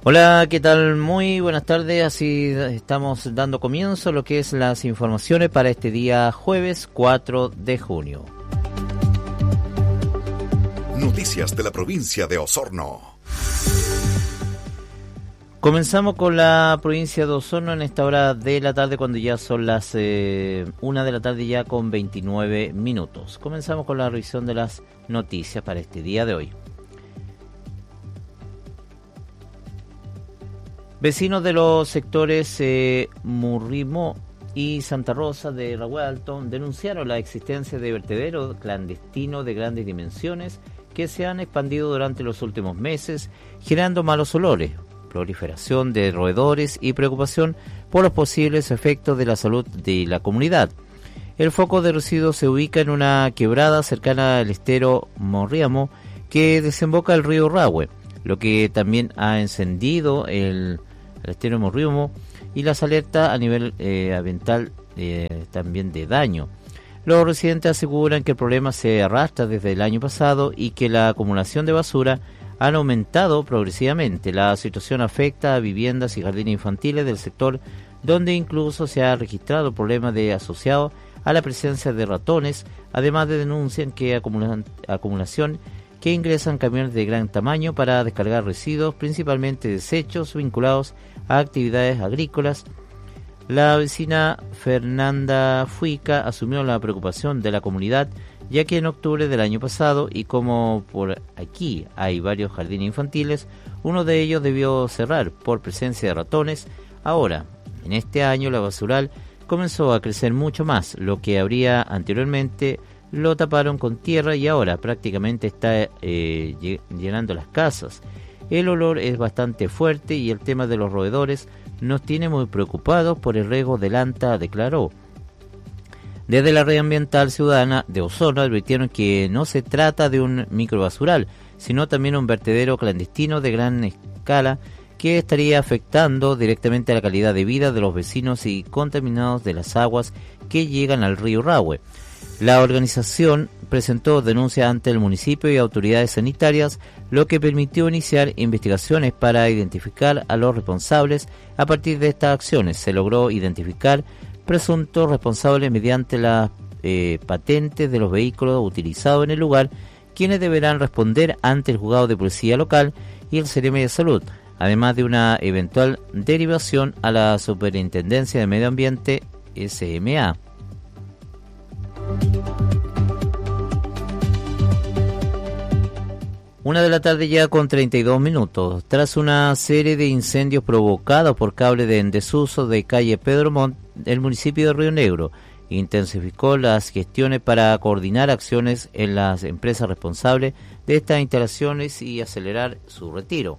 Hola, ¿qué tal? Muy buenas tardes. Así estamos dando comienzo a lo que es las informaciones para este día jueves 4 de junio. Noticias de la provincia de Osorno. Comenzamos con la provincia de Osorno en esta hora de la tarde, cuando ya son las 1 de la tarde ya con 29 minutos. Comenzamos con la revisión de las noticias para este día de hoy. Vecinos de los sectores Murrimo y Santa Rosa de Raguel Alto denunciaron la existencia de vertederos clandestinos de grandes dimensiones que se han expandido durante los últimos meses, generando malos olores, proliferación de roedores y preocupación por los posibles efectos de la salud de la comunidad. El foco de residuos se ubica en una quebrada cercana al estero Morriamo que desemboca el río Rahue, lo que también ha encendido el estero Morriamo y las alertas a nivel ambiental también de daño. Los residentes aseguran que el problema se arrastra desde el año pasado y que la acumulación de basura han aumentado progresivamente. La situación afecta a viviendas y jardines infantiles del sector, donde incluso se ha registrado problemas asociados a la presencia de ratones. Además de denuncian que acumulación que ingresan camiones de gran tamaño para descargar residuos, principalmente desechos vinculados a actividades agrícolas. La vecina Fernanda Fuica asumió la preocupación de la comunidad, ya que en octubre del año pasado, y como por aquí hay varios jardines infantiles, uno de ellos debió cerrar por presencia de ratones. Ahora, en este año, la basural comenzó a crecer mucho más. Lo que habría anteriormente lo taparon con tierra y ahora prácticamente está llenando las casas. El olor es bastante fuerte y el tema de los roedores nos tiene muy preocupados por el riesgo del ANTA, declaró. Desde la Red Ambiental Ciudadana de Osorno advirtieron que no se trata de un microbasural, sino también un vertedero clandestino de gran escala que estaría afectando directamente a la calidad de vida de los vecinos y contaminados de las aguas que llegan al río Rahue. La organización presentó denuncias ante el municipio y autoridades sanitarias, lo que permitió iniciar investigaciones para identificar a los responsables. A partir de estas acciones se logró identificar presuntos responsables mediante las patentes de los vehículos utilizados en el lugar, quienes deberán responder ante el juzgado de policía local y el Ceremi de Salud, además de una eventual derivación a la Superintendencia de Medio Ambiente SMA. 1 de la tarde ya con 32 minutos. Tras una serie de incendios provocados por cable en desuso de calle Pedro Montt, el municipio de Río Negro intensificó las gestiones para coordinar acciones en las empresas responsables de estas instalaciones y acelerar su retiro.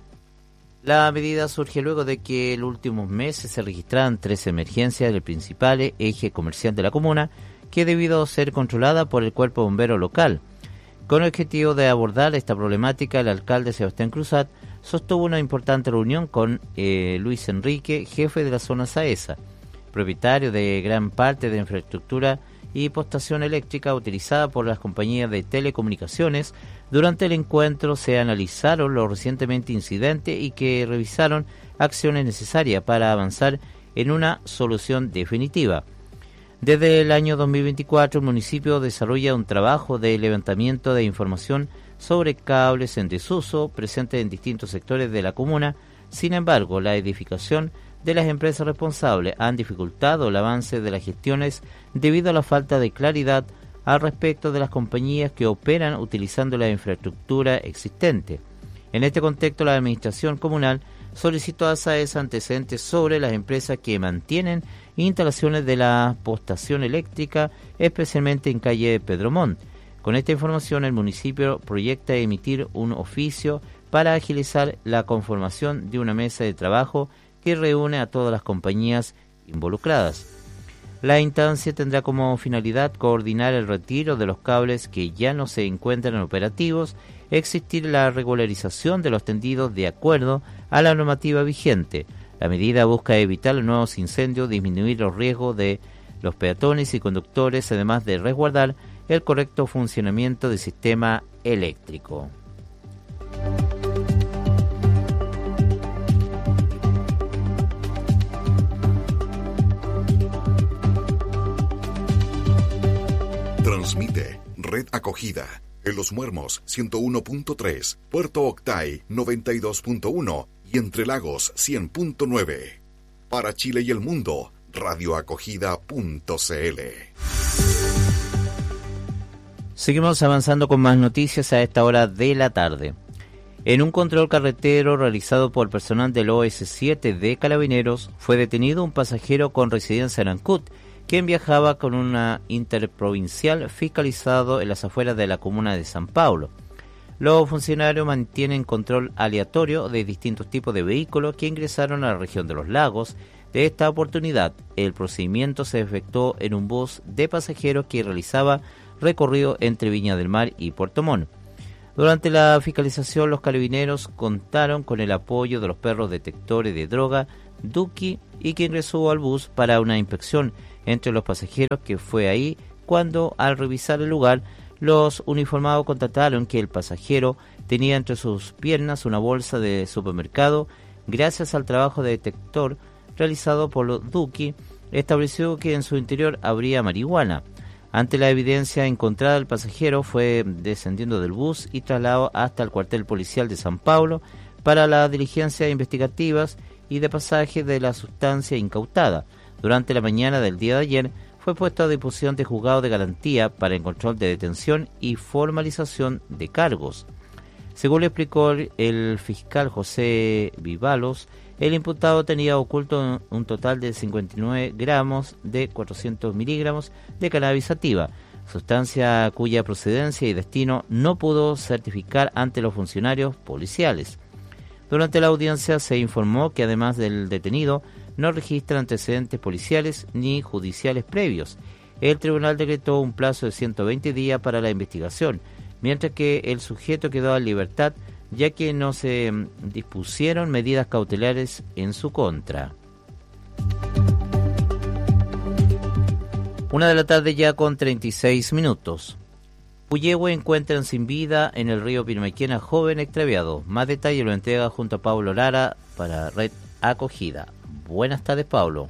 La medida surge luego de que en los últimos meses se registraran 3 emergencias del principal eje comercial de la comuna, que debido a ser controlada por el cuerpo bombero local. Con el objetivo de abordar esta problemática, el alcalde Sebastián Cruzat sostuvo una importante reunión con Luis Enrique, jefe de la zona Saesa, propietario de gran parte de la infraestructura y postación eléctrica utilizada por las compañías de telecomunicaciones. Durante el encuentro se analizaron los recientemente incidentes y que revisaron acciones necesarias para avanzar en una solución definitiva. Desde el año 2024, el municipio desarrolla un trabajo de levantamiento de información sobre cables en desuso presentes en distintos sectores de la comuna. Sin embargo, la edificación de las empresas responsables han dificultado el avance de las gestiones debido a la falta de claridad al respecto de las compañías que operan utilizando la infraestructura existente. En este contexto, la administración comunal solicitó a SAES antecedentes sobre las empresas que mantienen instalaciones de la postación eléctrica, especialmente en calle Pedro Montt. Con esta información, el municipio proyecta emitir un oficio para agilizar la conformación de una mesa de trabajo que reúne a todas las compañías involucradas. La instancia tendrá como finalidad coordinar el retiro de los cables que ya no se encuentran operativos, existir la regularización de los tendidos de acuerdo a la normativa vigente. La medida busca evitar los nuevos incendios, disminuir los riesgos de los peatones y conductores, además de resguardar el correcto funcionamiento del sistema eléctrico. Red Acogida. En Los Muermos 101.3, Puerto Octay 92.1 y Entre Lagos 100.9. Para Chile y el mundo, radioacogida.cl. Seguimos avanzando con más noticias a esta hora de la tarde. En un control carretero realizado por personal del OS7 de Carabineros, fue detenido un pasajero con residencia en Ancud, quien viajaba con una interprovincial fiscalizado en las afueras de la comuna de San Paulo. Los funcionarios mantienen control aleatorio de distintos tipos de vehículos que ingresaron a la región de Los Lagos. De esta oportunidad, el procedimiento se efectuó en un bus de pasajeros que realizaba recorrido entre Viña del Mar y Puerto Montt. Durante la fiscalización, los carabineros contaron con el apoyo de los perros detectores de droga Duki y que ingresó al bus para una inspección entre los pasajeros, que fue ahí cuando, al revisar el lugar, los uniformados constataron que el pasajero tenía entre sus piernas una bolsa de supermercado. Gracias al trabajo de detector realizado por los Duki, estableció que en su interior habría marihuana. Ante la evidencia encontrada, el pasajero fue descendiendo del bus y trasladado hasta el cuartel policial de San Paulo para las diligencias investigativas y de pasaje de la sustancia incautada. Durante la mañana del día de ayer fue puesto a disposición de juzgado de garantía para el control de detención y formalización de cargos. Según le explicó el fiscal José Vivalos, el imputado tenía oculto un total de 59 gramos de 400 miligramos de cannabis sativa, sustancia cuya procedencia y destino no pudo certificar ante los funcionarios policiales. Durante la audiencia se informó que además del detenido no registra antecedentes policiales ni judiciales previos. El tribunal decretó un plazo de 120 días para la investigación, mientras que el sujeto quedó en libertad, ya que no se dispusieron medidas cautelares en su contra. 1 de la tarde ya con 36 minutos. Puyehue encuentran sin vida en el río Pilmaiquén a joven extraviado. Más detalle lo entrega junto a Pablo Lara para Red Acogida. Buenas tardes, Pablo.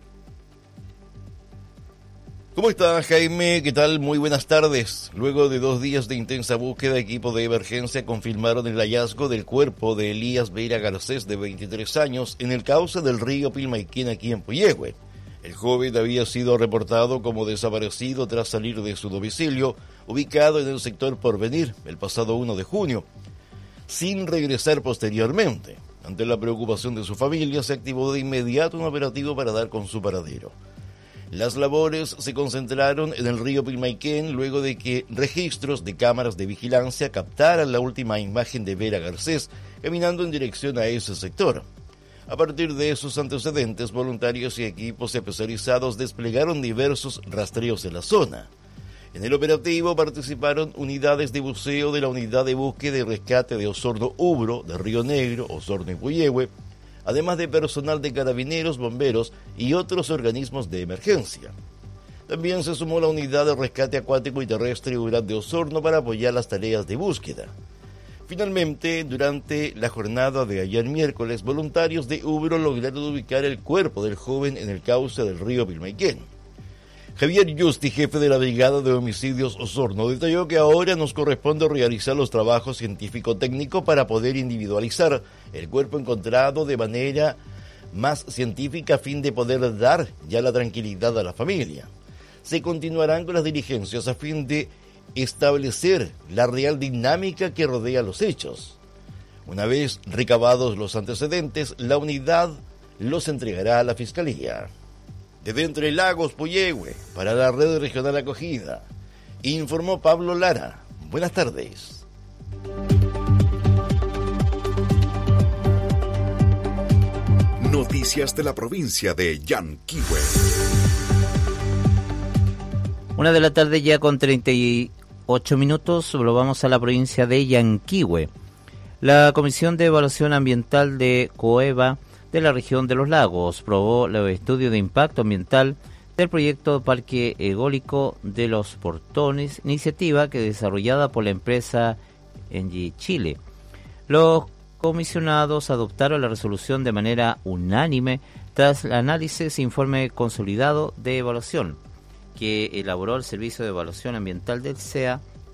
¿Cómo está, Jaime? ¿Qué tal? Muy buenas tardes. Luego de 2 días de intensa búsqueda, equipos de emergencia confirmaron el hallazgo del cuerpo de Elías Vera Garcés, de 23 años, en el cauce del río Pilmaiquén, aquí en Puyehue. El joven había sido reportado como desaparecido tras salir de su domicilio, ubicado en el sector Porvenir, el pasado 1 de junio, sin regresar posteriormente. Ante la preocupación de su familia, se activó de inmediato un operativo para dar con su paradero. Las labores se concentraron en el río Pilmaiquén luego de que registros de cámaras de vigilancia captaran la última imagen de Vera Garcés caminando en dirección a ese sector. A partir de esos antecedentes, voluntarios y equipos especializados desplegaron diversos rastreos en la zona. En el operativo participaron unidades de buceo de la Unidad de Búsqueda y Rescate de Osorno-Ubro, de Río Negro, Osorno y Puyehue, además de personal de carabineros, bomberos y otros organismos de emergencia. También se sumó la Unidad de Rescate Acuático y Terrestre URAT de Osorno para apoyar las tareas de búsqueda. Finalmente, durante la jornada de ayer miércoles, voluntarios de Ubro lograron ubicar el cuerpo del joven en el cauce del río Pilmaiquén. Javier Justi, jefe de la Brigada de Homicidios Osorno, detalló que ahora nos corresponde realizar los trabajos científico-técnicos para poder individualizar el cuerpo encontrado de manera más científica a fin de poder dar ya la tranquilidad a la familia. Se continuarán con las diligencias a fin de establecer la real dinámica que rodea los hechos. Una vez recabados los antecedentes, la unidad los entregará a la Fiscalía. Desde Entre Lagos, Puyehue, para la Red Regional Acogida, informó Pablo Lara. Buenas tardes. Noticias de la provincia de Yanquihue. 1 de la tarde ya con 38 minutos, lo vamos a la provincia de Yanquihue. La Comisión de Evaluación Ambiental de COEVA de la región de Los Lagos probó los estudios de impacto ambiental del proyecto Parque Eólico de los Portones, iniciativa que desarrollada por la empresa Engie Chile. Los comisionados adoptaron la resolución de manera unánime tras el análisis e informe consolidado de evaluación que elaboró el Servicio de Evaluación Ambiental del SEA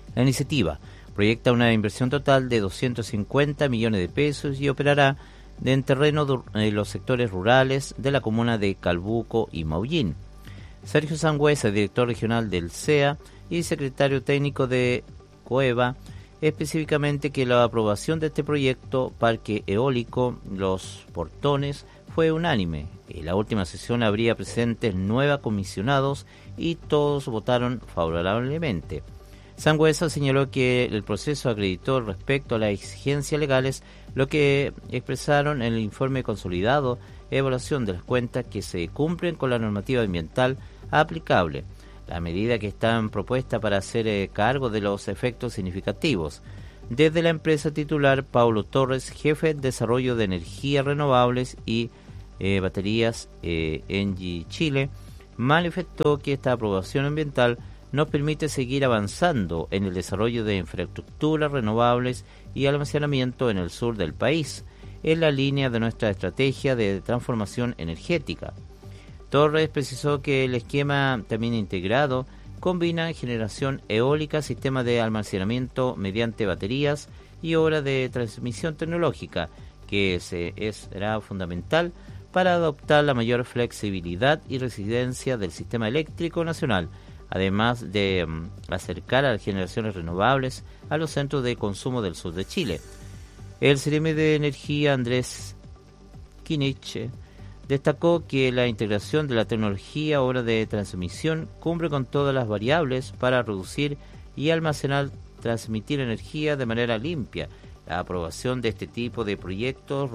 La iniciativa proyecta una inversión total de 250 millones de pesos y operará en terreno de los sectores rurales de la comuna de Calbuco y Maullín. Sergio Sangüesa, director regional del CEA y secretario técnico de COEVA, específicamente que la aprobación de este proyecto parque eólico Los Portones fue unánime. En la última sesión habría presentes 9 comisionados y todos votaron favorablemente. Sangüesa señaló que el proceso acreditó respecto a las exigencias legales lo que expresaron en el informe consolidado evaluación de las cuentas que se cumplen con la normativa ambiental aplicable. La medida que están propuestas para hacer cargo de los efectos significativos. Desde la empresa titular, Paulo Torres, jefe de desarrollo de energías renovables y baterías Engie Chile, manifestó que esta aprobación ambiental nos permite seguir avanzando en el desarrollo de infraestructuras renovables y almacenamiento en el sur del país, en la línea de nuestra estrategia de transformación energética. Torres precisó que el esquema también integrado combina generación eólica, sistema de almacenamiento mediante baterías y obra de transmisión tecnológica, que será fundamental para adoptar la mayor flexibilidad y resiliencia del sistema eléctrico nacional, además de acercar a las generaciones renovables a los centros de consumo del sur de Chile. El CRM de Energía, Andrés Kinich, destacó que la integración de la tecnología obra de transmisión cumple con todas las variables para reducir y almacenar, transmitir energía de manera limpia. La aprobación de este tipo de proyectos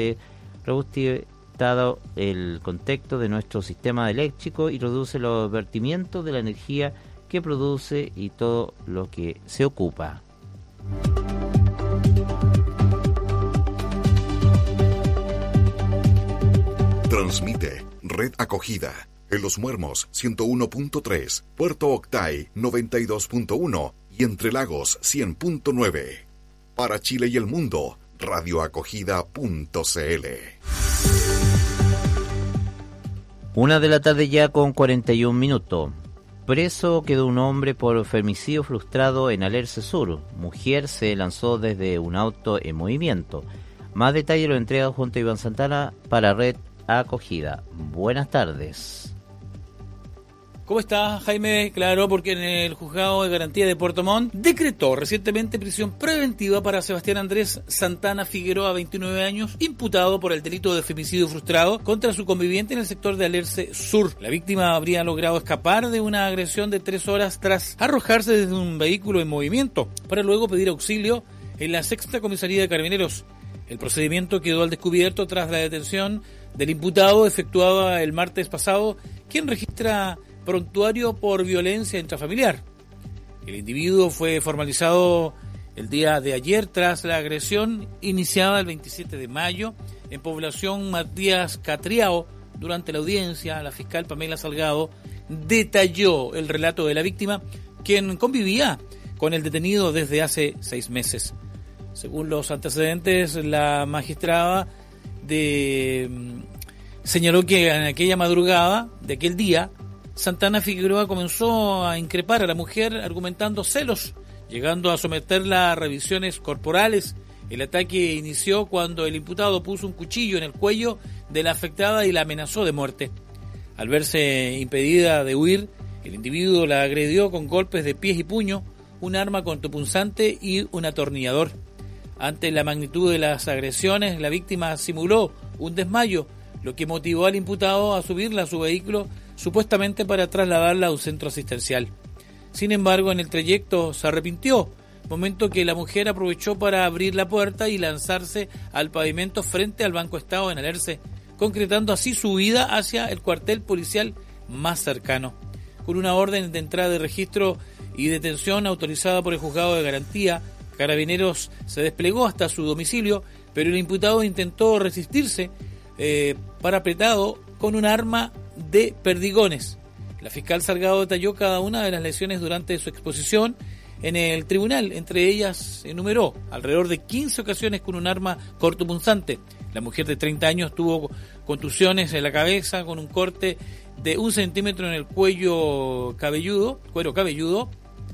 dado el contexto de nuestro sistema eléctrico y reduce los vertimientos de la energía que produce y todo lo que se ocupa. Transmite Red Acogida en Los Muermos 101.3, Puerto Octay 92.1 y Entre Lagos 100.9. Para Chile y el mundo, radioacogida.cl. 1 de la tarde ya con 41 minutos. Preso quedó un hombre por femicidio frustrado en Alerce Sur. Mujer se lanzó desde un auto en movimiento. Más detalles lo entrega junto a Iván Santana para Red Acogida. Buenas tardes. ¿Cómo está, Jaime? Claro, porque en el juzgado de garantía de Puerto Montt decretó recientemente prisión preventiva para Sebastián Andrés Santana Figueroa, 29 años, imputado por el delito de femicidio frustrado contra su conviviente en el sector de Alerce Sur. La víctima habría logrado escapar de una agresión de 3 horas tras arrojarse desde un vehículo en movimiento, para luego pedir auxilio en la 6ª Comisaría de Carabineros. El procedimiento quedó al descubierto tras la detención del imputado efectuada el martes pasado, quien registra prontuario por violencia intrafamiliar. El individuo fue formalizado el día de ayer tras la agresión iniciada el 27 de mayo en población Matías Catriao. Durante la audiencia, la fiscal Pamela Salgado detalló el relato de la víctima, quien convivía con el detenido desde hace 6 meses. Según los antecedentes, la magistrada señaló que en aquella madrugada de aquel día, Santana Figueroa comenzó a increpar a la mujer argumentando celos, llegando a someterla a revisiones corporales. El ataque inició cuando el imputado puso un cuchillo en el cuello de la afectada y la amenazó de muerte. Al verse impedida de huir, el individuo la agredió con golpes de pies y puño, un arma cortopunzante y un atornillador. Ante la magnitud de las agresiones, la víctima simuló un desmayo, lo que motivó al imputado a subirla a su vehículo, supuestamente para trasladarla a un centro asistencial. Sin embargo, en el trayecto se arrepintió, momento que la mujer aprovechó para abrir la puerta y lanzarse al pavimento frente al Banco Estado en Alerce, concretando así su huida hacia el cuartel policial más cercano. Con una orden de entrada de registro y detención autorizada por el juzgado de garantía, Carabineros se desplegó hasta su domicilio, pero el imputado intentó resistirse, parapetado con un arma de perdigones. La fiscal Salgado detalló cada una de las lesiones durante su exposición en el tribunal. Entre ellas enumeró alrededor de 15 ocasiones con un arma cortopunzante. La mujer de 30 años tuvo contusiones en la cabeza con un corte de 1 centímetro en el cuero cabelludo.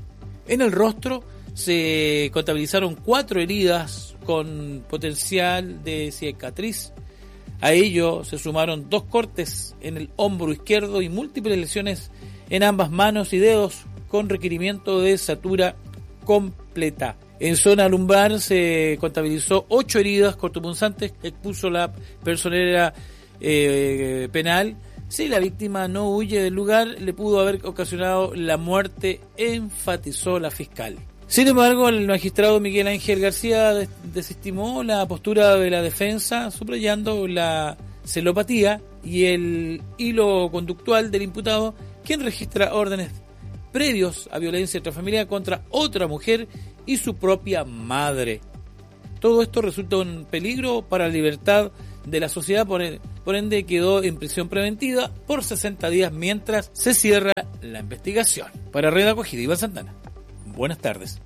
En el rostro se contabilizaron 4 heridas con potencial de cicatriz. A ello se sumaron 2 cortes en el hombro izquierdo y múltiples lesiones en ambas manos y dedos con requerimiento de sutura completa. En zona lumbar se contabilizó 8 heridas cortopunzantes que expuso la personera penal. Si la víctima no huye del lugar, le pudo haber ocasionado la muerte, enfatizó la fiscal. Sin embargo, el magistrado Miguel Ángel García desestimó la postura de la defensa, subrayando la celopatía y el hilo conductual del imputado, quien registra órdenes previos a violencia intrafamiliar contra otra mujer y su propia madre. Todo esto resulta un peligro para la libertad de la sociedad, por ende quedó en prisión preventiva por 60 días mientras se cierra la investigación. Para Red Acogida, Iván Santana. Buenas tardes.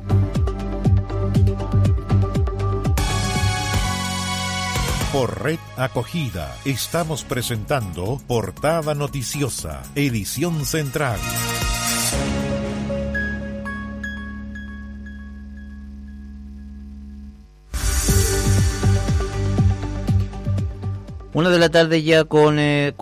Por Red Acogida estamos presentando Portada Noticiosa, edición central. Una de la tarde ya con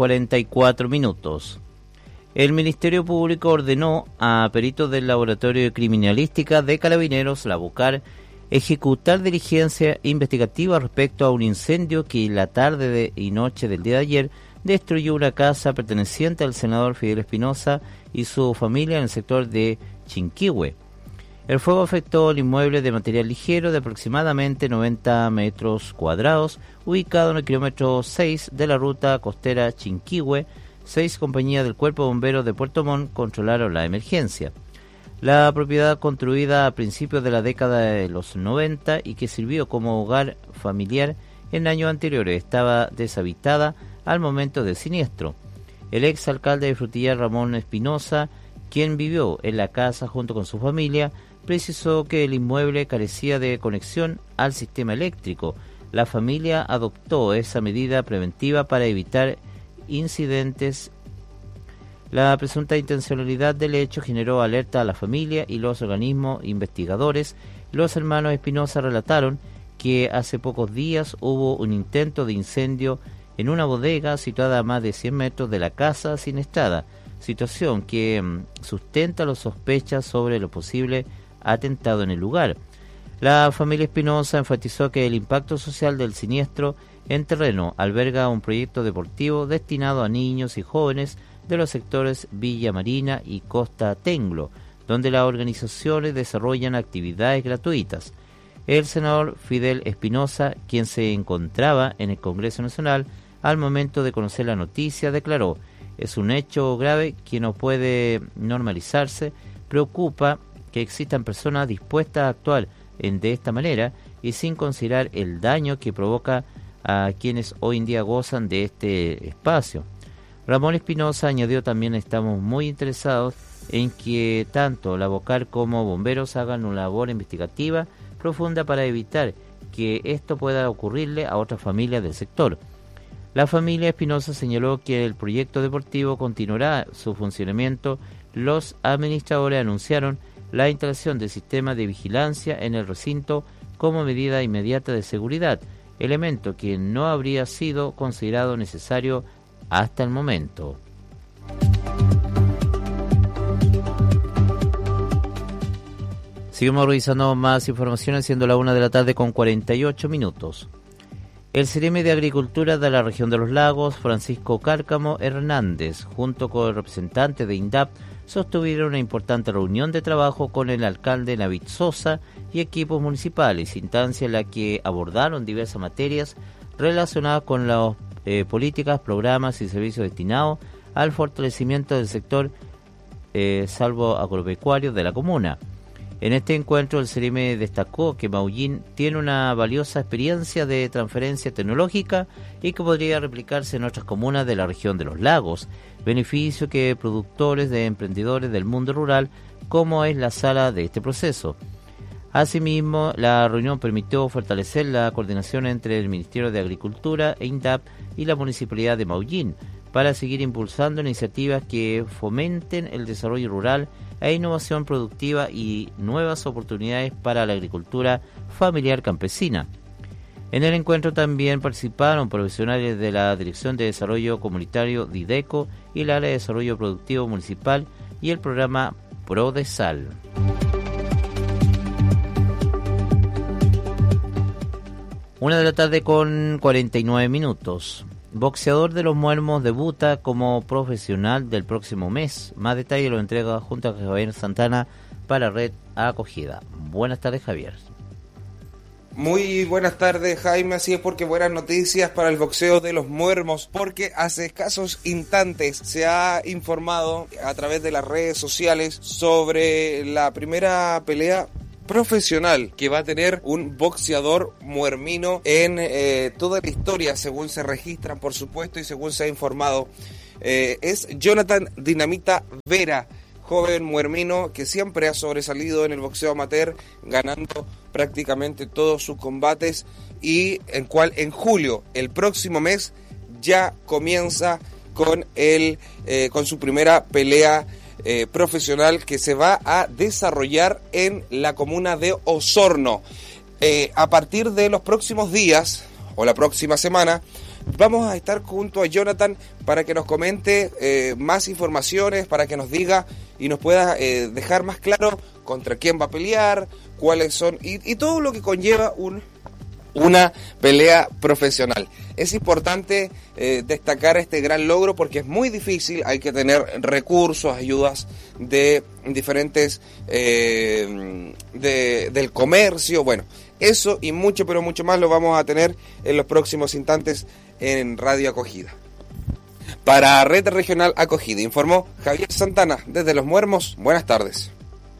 44 minutos. El Ministerio Público ordenó a peritos del Laboratorio de Criminalística de Carabineros, la BUCAR, ejecutar diligencia investigativa respecto a un incendio que la tarde y noche del día de ayer destruyó una casa perteneciente al senador Fidel Espinosa y su familia en el sector de Chinquihue. El fuego afectó el inmueble de material ligero de aproximadamente 90 metros cuadrados, ubicado en el kilómetro 6 de la ruta costera Chinquihue. 6 compañías del Cuerpo de Bomberos de Puerto Montt controlaron la emergencia. La propiedad, construida a principios de la década de los 90 y que sirvió como hogar familiar en años anteriores, estaba deshabitada al momento del siniestro. El ex alcalde de Frutillar, Ramón Espinosa, quien vivió en la casa junto con su familia, precisó que el inmueble carecía de conexión al sistema eléctrico. La familia adoptó esa medida preventiva para evitar incidentes. La presunta intencionalidad del hecho generó alerta a la familia y los organismos investigadores. Los hermanos Espinosa relataron que hace pocos días hubo un intento de incendio en una bodega situada a más de 100 metros de la casa siniestrada, situación que sustenta las sospechas sobre lo posible atentado en el lugar. La familia Espinosa enfatizó que el impacto social del siniestro en terreno alberga un proyecto deportivo destinado a niños y jóvenes de los sectores Villa Marina y Costa Tenglo, donde las organizaciones desarrollan actividades gratuitas. El senador Fidel Espinosa, quien se encontraba en el Congreso Nacional al momento de conocer la noticia, declaró: "Es un hecho grave que no puede normalizarse. Preocupa que existan personas dispuestas a actuar de esta manera y sin considerar el daño que provoca a quienes hoy en día gozan de este espacio". Ramón Espinosa añadió también: "Estamos muy interesados en que tanto la BOCAR como bomberos hagan una labor investigativa profunda para evitar que esto pueda ocurrirle a otras familias del sector". La familia Espinosa señaló que el proyecto deportivo continuará su funcionamiento. Los administradores anunciaron la instalación de sistemas de vigilancia en el recinto como medida inmediata de seguridad, elemento que no habría sido considerado necesario hasta el momento. Seguimos revisando más informaciones, siendo la 1 de la tarde con 48 minutos. El CEREMI de Agricultura de la región de los Lagos, Francisco Cárcamo Hernández, junto con el representante de INDAP, sostuvieron una importante reunión de trabajo con el alcalde Navid Sosa y equipos municipales, instancia en la que abordaron diversas materias relacionadas con las políticas, programas y servicios destinados al fortalecimiento del sector salvo agropecuario de la comuna. En este encuentro, el CEREMI destacó que Maullín tiene una valiosa experiencia de transferencia tecnológica y que podría replicarse en otras comunas de la región de los lagos, beneficio que productores de emprendedores del mundo rural, como es la sala de este proceso. Asimismo, la reunión permitió fortalecer la coordinación entre el Ministerio de Agricultura e INDAP y la Municipalidad de Maullín, para seguir impulsando iniciativas que fomenten el desarrollo rural e innovación productiva y nuevas oportunidades para la agricultura familiar campesina. En el encuentro también participaron profesionales de la Dirección de Desarrollo Comunitario Dideco y el Área de Desarrollo Productivo Municipal y el programa PRODESAL. Una de la tarde con 49 minutos. Boxeador de los Muermos debuta como profesional del próximo mes. Más detalle lo entrega junto a Javier Santana para Red Acogida. Buenas tardes, Javier. Muy buenas tardes, Jaime. Así es, porque buenas noticias para el boxeo de los Muermos, porque hace escasos instantes se ha informado a través de las redes sociales sobre la primera pelea profesional que va a tener un boxeador muermino en toda la historia, según se registran, por supuesto, y según se ha informado. Es Jonathan Dinamita Vera, joven muermino que siempre ha sobresalido en el boxeo amateur, ganando prácticamente todos sus combates, y en julio, el próximo mes, ya comienza con su primera pelea profesional que se va a desarrollar en la comuna de Osorno. A partir de los próximos días o la próxima semana vamos a estar junto a Jonathan para que nos comente más informaciones, para que nos diga y nos pueda dejar más claro contra quién va a pelear, cuáles son y todo lo que conlleva una pelea profesional. Es importante destacar este gran logro porque es muy difícil, hay que tener recursos, ayudas de diferentes del comercio, bueno, eso y mucho, pero mucho más lo vamos a tener en los próximos instantes en Radio Acogida. Para Red Regional Acogida, informó Javier Santana desde Los Muermos. Buenas tardes.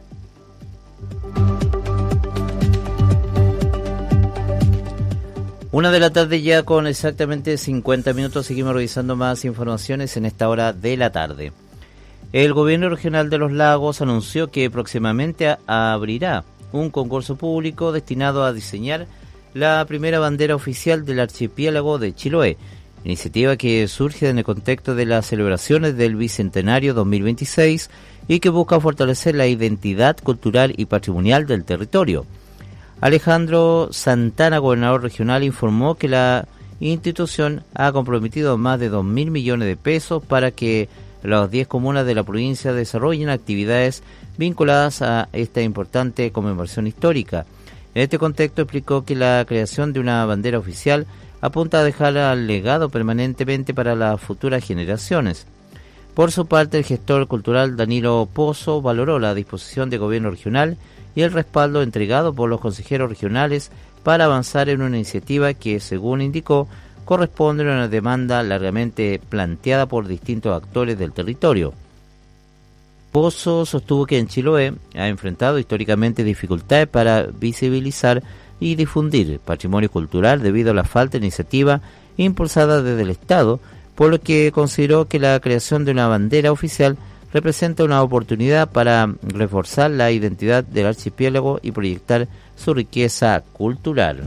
Una de la tarde ya con exactamente 50 minutos, seguimos revisando más informaciones en esta hora de la tarde. El Gobierno Regional de Los Lagos anunció que próximamente abrirá un concurso público destinado a diseñar la primera bandera oficial del archipiélago de Chiloé, iniciativa que surge en el contexto de las celebraciones del Bicentenario 2026 y que busca fortalecer la identidad cultural y patrimonial del territorio. Alejandro Santana, gobernador regional, informó que la institución ha comprometido más de 2.000 millones de pesos para que las 10 comunas de la provincia desarrollen actividades vinculadas a esta importante conmemoración histórica. En este contexto explicó que la creación de una bandera oficial apunta a dejar al legado permanentemente para las futuras generaciones. Por su parte, el gestor cultural Danilo Pozo valoró la disposición del gobierno regional y el respaldo entregado por los consejeros regionales para avanzar en una iniciativa que, según indicó, corresponde a una demanda largamente planteada por distintos actores del territorio. Pozo sostuvo que en Chiloé ha enfrentado históricamente dificultades para visibilizar y difundir patrimonio cultural debido a la falta de iniciativa impulsada desde el Estado, por lo que consideró que la creación de una bandera oficial representa una oportunidad para reforzar la identidad del archipiélago y proyectar su riqueza cultural.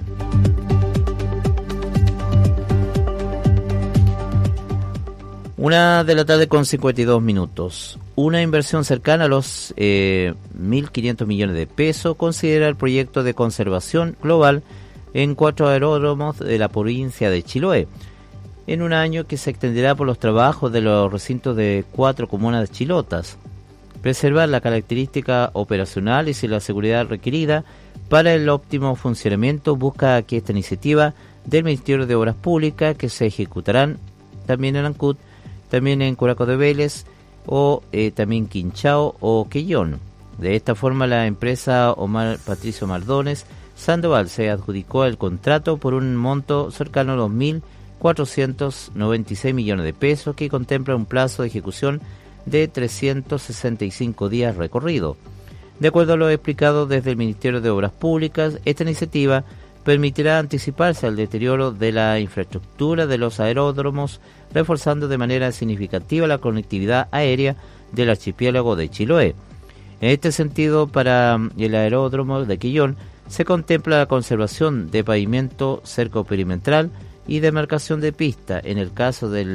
Una de la tarde con 52 minutos. Una inversión cercana a los 1.500 millones de pesos considera el proyecto de conservación global en 4 aeródromos de la provincia de Chiloé, en un año que se extenderá por los trabajos de los recintos de 4 comunas chilotas. Preservar la característica operacional y la seguridad requerida para el óptimo funcionamiento busca que esta iniciativa del Ministerio de Obras Públicas, que se ejecutarán también en Ancud, también en Curaco de Vélez, o también Quinchao o Quellón. De esta forma, la empresa Patricio Mardones Sandoval se adjudicó el contrato por un monto cercano a los 1.496 millones de pesos, que contempla un plazo de ejecución de 365 días recorrido. De acuerdo a lo explicado desde el Ministerio de Obras Públicas, esta iniciativa permitirá anticiparse al deterioro de la infraestructura de los aeródromos, reforzando de manera significativa la conectividad aérea del archipiélago de Chiloé. En este sentido, para el aeródromo de Quillón se contempla la conservación de pavimento cerco perimetral y demarcación de pista. En el caso del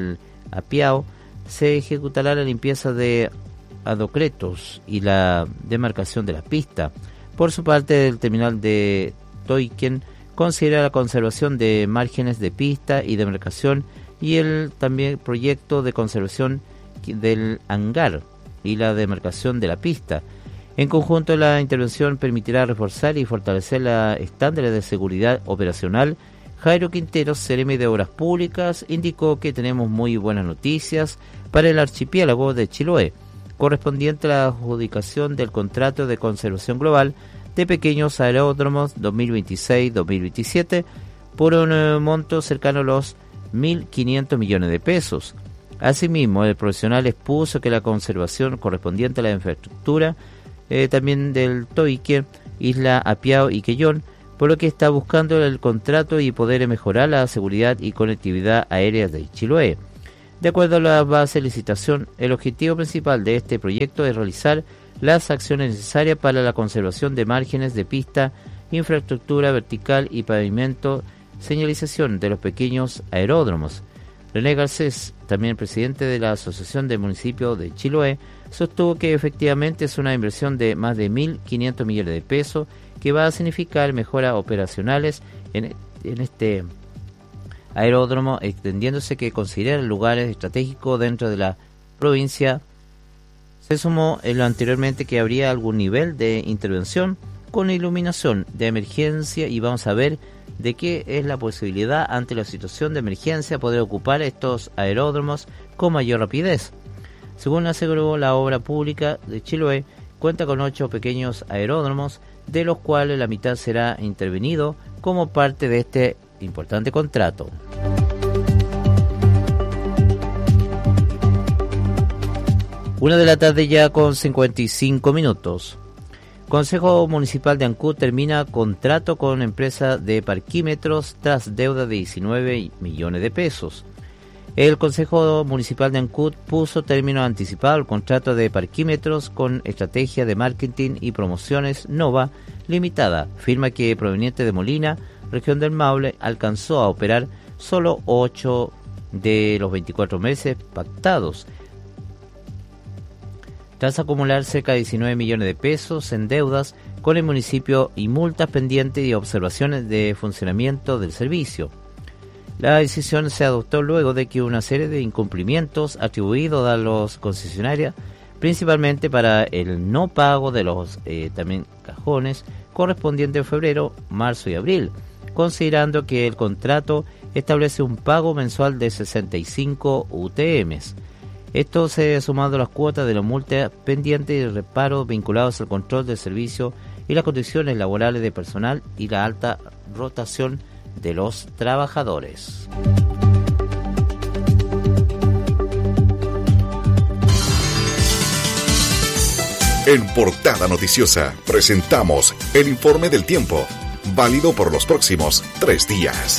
Apiao se ejecutará la limpieza de adocretos y la demarcación de la pista. Por su parte, el terminal de Toiken considera la conservación de márgenes de pista y demarcación y el también proyecto de conservación del hangar y la demarcación de la pista. En conjunto, la intervención permitirá reforzar y fortalecer los estándares de seguridad operacional. Jairo Quinteros, CRM de Obras Públicas, indicó que tenemos muy buenas noticias para el archipiélago de Chiloé, correspondiente a la adjudicación del contrato de conservación global de pequeños aeródromos 2026-2027 por un monto cercano a los 1.500 millones de pesos. Asimismo, el profesional expuso que la conservación correspondiente a la infraestructura también del Toique, Isla Apiao y Quellón, por lo que está buscando el contrato y poder mejorar la seguridad y conectividad aérea de Chiloé. De acuerdo a la base de licitación, el objetivo principal de este proyecto es realizar las acciones necesarias para la conservación de márgenes de pista, infraestructura vertical y pavimento, señalización de los pequeños aeródromos. René Garcés, también presidente de la Asociación de Municipios de Chiloé, sostuvo que efectivamente es una inversión de más de 1.500 millones de pesos que va a significar mejoras operacionales en este aeródromo, extendiéndose que considera lugares estratégicos dentro de la provincia. Se sumó en lo anteriormente que habría algún nivel de intervención con iluminación de emergencia y vamos a ver de qué es la posibilidad ante la situación de emergencia poder ocupar estos aeródromos con mayor rapidez. Según aseguró la obra pública de Chiloé, cuenta con 8 pequeños aeródromos, de los cuales la mitad será intervenido como parte de este importante contrato. Una de la tarde ya con 55 minutos. Consejo Municipal de Ancud termina contrato con empresa de parquímetros tras deuda de 19 millones de pesos. El Consejo Municipal de Ancud puso término anticipado al contrato de parquímetros con estrategia de marketing y promociones Nova Limitada, firma que proveniente de Molina, región del Maule, alcanzó a operar solo 8 de los 24 meses pactados, tras acumular cerca de 19 millones de pesos en deudas con el municipio y multas pendientes y observaciones de funcionamiento del servicio. La decisión se adoptó luego de que una serie de incumplimientos atribuidos a los concesionarios, principalmente para el no pago de los también cajones correspondientes en febrero, marzo y abril, considerando que el contrato establece un pago mensual de 65 UTMs. Esto se ha sumado a las cuotas de la multa pendiente y reparos vinculados al control del servicio y las condiciones laborales de personal y la alta rotación de los trabajadores. En Portada Noticiosa presentamos el informe del tiempo, válido por los próximos 3 días.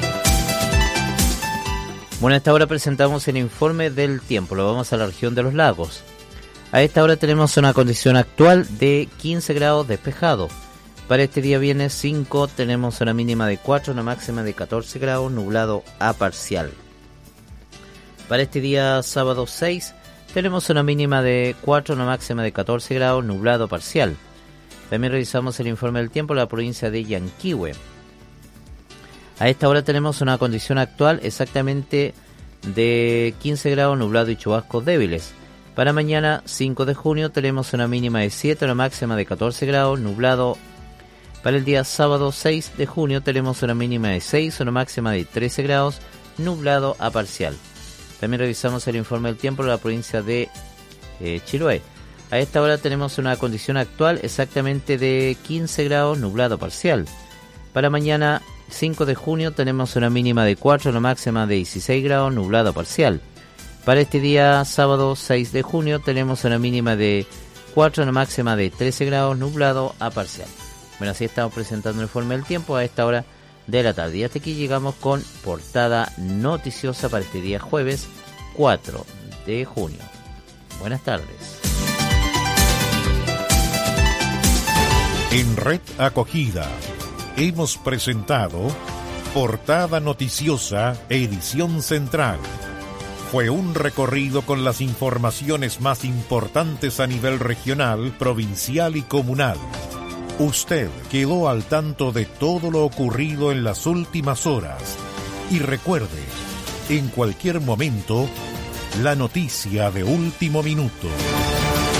Bueno, a esta hora presentamos el informe del tiempo. Lo vamos a la región de los lagos. A esta hora tenemos una condición actual de 15 grados despejado. Para este día viernes 5 tenemos una mínima de 4, una máxima de 14 grados, nublado a parcial. Para este día sábado 6 tenemos una mínima de 4, una máxima de 14 grados, nublado parcial. También revisamos el informe del tiempo en la provincia de Yanquihue. A esta hora tenemos una condición actual exactamente de 15 grados, nublado y chubascos débiles. Para mañana 5 de junio tenemos una mínima de 7, una máxima de 14 grados, nublado. Para el día sábado 6 de junio tenemos una mínima de 6, una máxima de 13 grados, nublado a parcial. También revisamos el informe del tiempo de la provincia de Chiloé. A esta hora tenemos una condición actual exactamente de 15 grados, nublado parcial. Para mañana 5 de junio tenemos una mínima de 4, una máxima de 16 grados, nublado parcial. Para este día sábado 6 de junio tenemos una mínima de 4, una máxima de 13 grados, nublado a parcial. Bueno, así estamos presentando el informe del tiempo a esta hora de la tarde. Y hasta aquí llegamos con Portada Noticiosa para este día jueves 4 de junio. Buenas tardes. En Red Acogida hemos presentado Portada Noticiosa, edición central. Fue un recorrido con las informaciones más importantes a nivel regional, provincial y comunal. Usted quedó al tanto de todo lo ocurrido en las últimas horas. Y recuerde, en cualquier momento, la noticia de último minuto.